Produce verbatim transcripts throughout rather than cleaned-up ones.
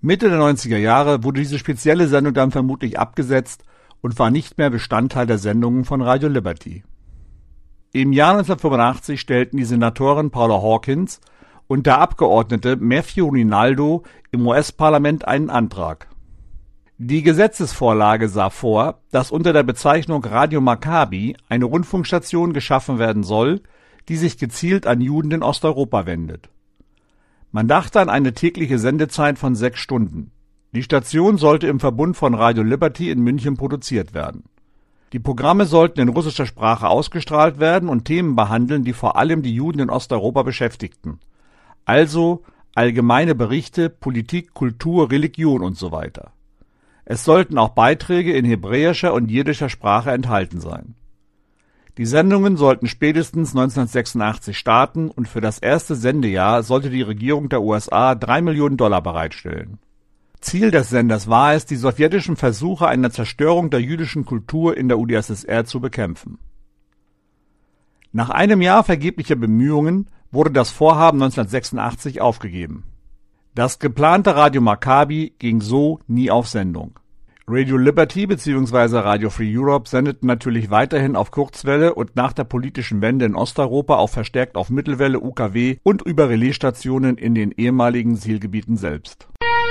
Mitte der neunziger Jahre wurde diese spezielle Sendung dann vermutlich abgesetzt und war nicht mehr Bestandteil der Sendungen von Radio Liberty. Im Jahr neunzehnhundertfünfundachtzig stellten die Senatorin Paula Hawkins und der Abgeordnete Matthew Rinaldo im U S-Parlament einen Antrag. Die Gesetzesvorlage sah vor, dass unter der Bezeichnung Radio Maccabi eine Rundfunkstation geschaffen werden soll, die sich gezielt an Juden in Osteuropa wendet. Man dachte an eine tägliche Sendezeit von sechs Stunden. Die Station sollte im Verbund von Radio Liberty in München produziert werden. Die Programme sollten in russischer Sprache ausgestrahlt werden und Themen behandeln, die vor allem die Juden in Osteuropa beschäftigten. Also allgemeine Berichte, Politik, Kultur, Religion und so weiter. Es sollten auch Beiträge in hebräischer und jiddischer Sprache enthalten sein. Die Sendungen sollten spätestens neunzehnhundertsechsundachtzig starten und für das erste Sendejahr sollte die Regierung der U S A drei Millionen Dollar bereitstellen. Ziel des Senders war es, die sowjetischen Versuche einer Zerstörung der jüdischen Kultur in der U d S S R zu bekämpfen. Nach einem Jahr vergeblicher Bemühungen wurde das Vorhaben neunzehnhundertsechsundachtzig aufgegeben. Das geplante Radio Maccabi ging so nie auf Sendung. Radio Liberty bzw. Radio Free Europe sendeten natürlich weiterhin auf Kurzwelle und nach der politischen Wende in Osteuropa auch verstärkt auf Mittelwelle, U K W und über Relaisstationen in den ehemaligen Zielgebieten selbst.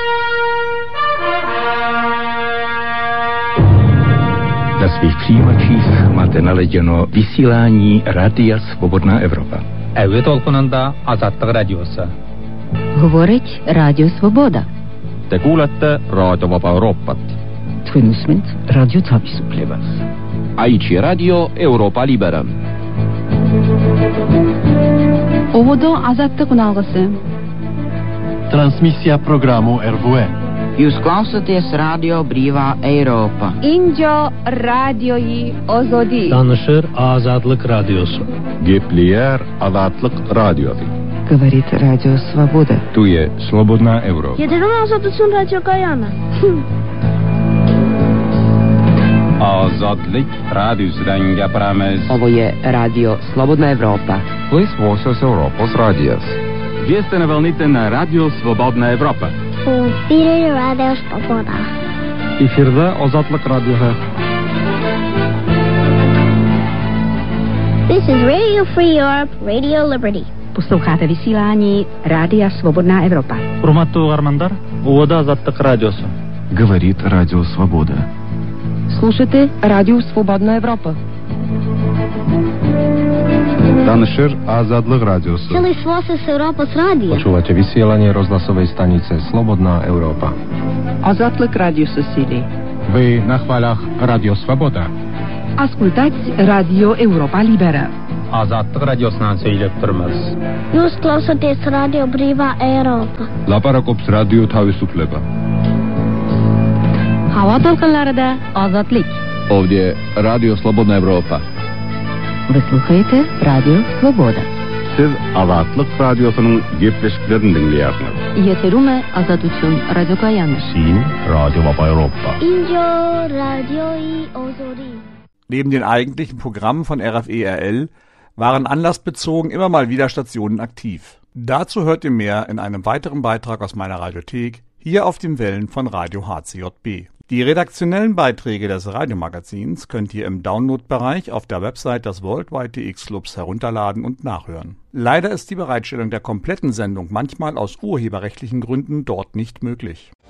Na svých přijímačích máte naladěno vysílání Rádia Svobodná Evropa. Әуе толқынында Азаттық радиосы. Говорить Радио Свобода. Te kuulete Raadio Vaba Euroopat. Twinusment Radio Tavisuplevas. Aici Radio Europa Libera. Ovodo Azаттық үналғысы. Transmisija programu R V E. Jūs klausoties Radio Brīvā Eiropa. Injo radioyi ozodi. Danışır Azadlık Radyosu. Gepleyer Azadlık Radyosu. Говорит Радио Свобода. Tu je Slobodná Evropa. Yedirim Azadlık Radio Guyana. Azadlık Radyosu'dan gapiramiz. Ovo je Radio Slobodna Evropa. Вы слушаете Europos Radijas. Вие сте на вълните на Радио Свободна Европа. В эфире Радио Свобода. Эфирде Азатлык Радиосы. This is Radio Free Europe, Radio Liberty. Posloucháte vysílání Rádia Svobodná Evropa. Hurmatly угармандар, Ovoda Азаттык Радиосы. Говорит Радио Свобода. Слушайте Радио Свободная Европа. Danışır Azadlık Radyosu. Celý svaz z Európa z rádia. Počúvate vysielanie rozhlasovej stanice Slobodná Európa. Azatlık Radyosu Sili. Vy na chváľach Radio Svoboda. Ascultați Radio Europa Libera. Азаттық радиосынан сөйлеп тұрмыз. Jūs klausoties Radio Brīvā Eiropa. Ლაპარაკობს რადიო თავისუფლება. Hava толқынларында Azatlık. Ovdje Radio Slobodna Evropa. Вы слушаете Радио Свобода. Siz Azadlık Radyosu'nun gepleşiklerini dinliyorsunuz. Yeterume Azat üçün Radyo Guyana. Sin Radio Vaba Europa. Injo radioyi ozodi. Neben den eigentlichen Programmen von R F E R L waren anlassbezogen immer mal wieder Stationen aktiv. Dazu hört ihr mehr in einem weiteren Beitrag aus meiner Radiothek, hier auf den Wellen von Radio H C J B. Die redaktionellen Beiträge des Radiomagazins könnt ihr im Download-Bereich auf der Website des Worldwide D X-Clubs herunterladen und nachhören. Leider ist die Bereitstellung der kompletten Sendung manchmal aus urheberrechtlichen Gründen dort nicht möglich.